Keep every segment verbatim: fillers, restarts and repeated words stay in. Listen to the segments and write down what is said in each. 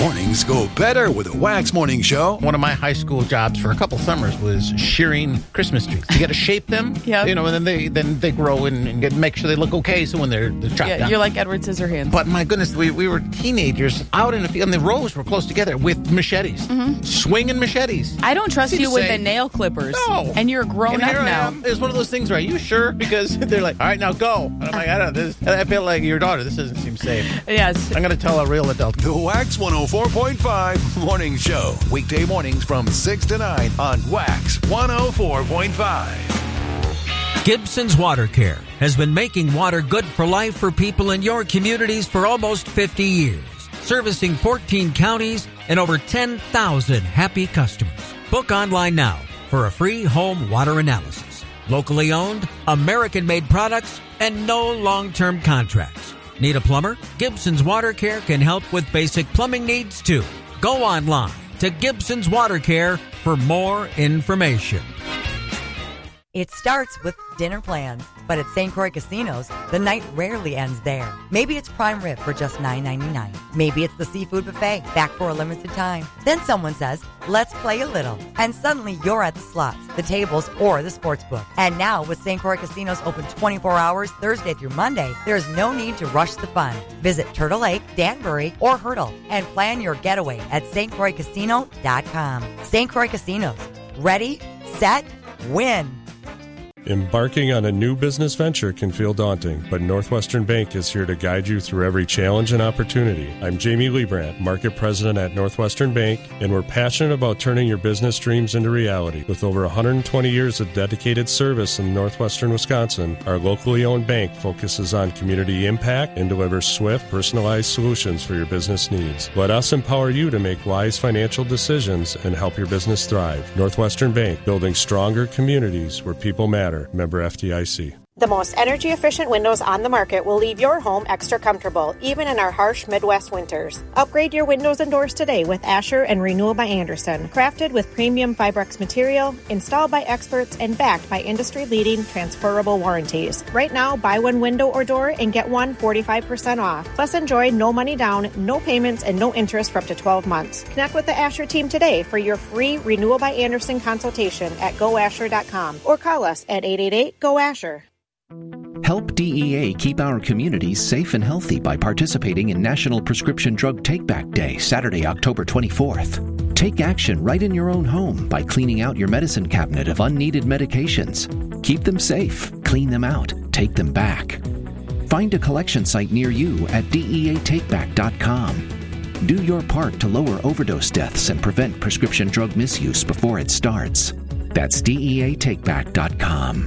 Mornings go better with a Wax Morning Show. One of my high school jobs for a couple summers was shearing Christmas trees. You got to shape them, Yep. you know, and then they then they grow and, and get, make sure they look okay. So when they're, they're chopped Yeah, down. you're like Edward Scissorhands. But my goodness, we, we were teenagers out in the field, and the rows were close together with machetes, Mm-hmm. swinging machetes. I don't trust Seems you with safe. the nail clippers. No. And you're a grown And up here I now. am. It's one of those things where, are you sure? Because they're like, all right, now go. And I'm like, I don't know. This, I feel like your daughter. This doesn't seem safe. Yes. I'm going to tell a real adult. The Wax one oh four point five Morning Show. Weekday mornings from six to nine on Wax one oh four point five. Gibson's Water Care has been making water good for life for people in your communities for almost fifty years, servicing fourteen counties and over ten thousand happy customers. Book online now for a free home water analysis. Locally owned, American-made products, and no long-term contracts. Need a plumber? Gibson's Water Care can help with basic plumbing needs too. Go online to Gibson's Water Care for more information. It starts with dinner plans, but at Saint Croix Casinos, the night rarely ends there. Maybe it's prime rib for just nine ninety-nine. Maybe it's the seafood buffet, back for a limited time. Then someone says, let's play a little. And suddenly you're at the slots, the tables, or the sports book. And now with Saint Croix Casinos open twenty-four hours, Thursday through Monday, there's no need to rush the fun. Visit Turtle Lake, Danbury, or Hurdle and plan your getaway at S T Croix Casino dot com. Saint Croix Casinos. Ready, set, win. Embarking on a new business venture can feel daunting, but Northwestern Bank is here to guide you through every challenge and opportunity. I'm Jamie Liebrandt, Market President at Northwestern Bank, and we're passionate about turning your business dreams into reality. With over one hundred twenty years of dedicated service in northwestern Wisconsin, our locally owned bank focuses on community impact and delivers swift, personalized solutions for your business needs. Let us empower you to make wise financial decisions and help your business thrive. Northwestern Bank, building stronger communities where people matter. Member F D I C. The most energy-efficient windows on the market will leave your home extra comfortable, even in our harsh Midwest winters. Upgrade your windows and doors today with Asher and Renewal by Andersen. Crafted with premium Fibrex material, installed by experts, and backed by industry-leading transferable warranties. Right now, buy one window or door and get one forty-five percent off. Plus, enjoy no money down, no payments, and no interest for up to twelve months. Connect with the Asher team today for your free Renewal by Andersen consultation at go asher dot com or call us at eight eight eight, G O, Asher. Help D E A keep our communities safe and healthy by participating in National Prescription Drug Take-Back Day, Saturday, October twenty-fourth. Take action right in your own home by cleaning out your medicine cabinet of unneeded medications. Keep them safe, clean them out, take them back. Find a collection site near you at D E A take back dot com. Do your part to lower overdose deaths and prevent prescription drug misuse before it starts. That's D E A take back dot com.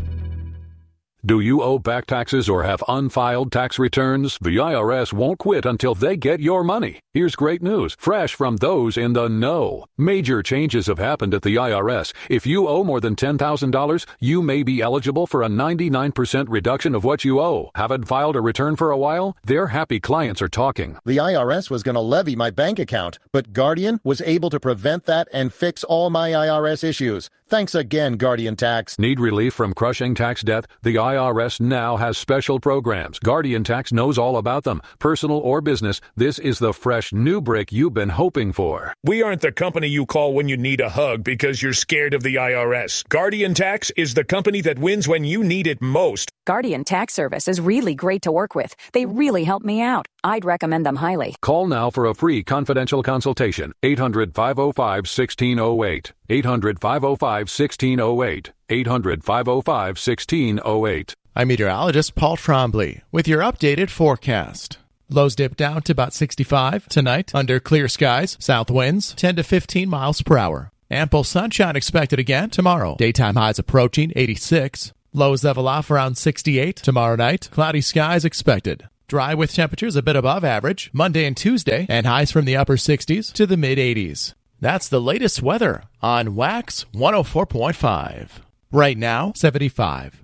Do you owe back taxes or have unfiled tax returns? The I R S won't quit until they get your money. Here's great news, fresh from those in the know. Major changes have happened at the I R S. If you owe more than ten thousand dollars, you may be eligible for a ninety-nine percent reduction of what you owe. Haven't filed a return for a while? Their happy clients are talking. The I R S was going to levy my bank account, but Guardian was able to prevent that and fix all my I R S issues. Thanks again, Guardian Tax. Need relief from crushing tax debt? The I R S now has special programs. Guardian Tax knows all about them. Personal or business, this is the fresh new brick you've been hoping for. We aren't the company you call when you need a hug because you're scared of the I R S. Guardian Tax is the company that wins when you need it most. Guardian Tax Service is really great to work with. They really helped me out. I'd recommend them highly. Call now for a free confidential consultation. eight hundred, five oh five, one six oh eight. eight hundred, five oh five, one six oh eight. eight hundred, five oh five, one six oh eight. I'm meteorologist Paul Trombley with your updated forecast. Lows dip down to about sixty-five tonight under clear skies. South winds ten to fifteen miles per hour. Ample sunshine expected again tomorrow. Daytime highs approaching eighty-six. Lows level off around sixty-eight tomorrow night. Cloudy skies expected. Dry with temperatures a bit above average Monday and Tuesday, and highs from the upper sixties to the mid-eighties. That's the latest weather on Wax one oh four point five. Right now, seventy-five.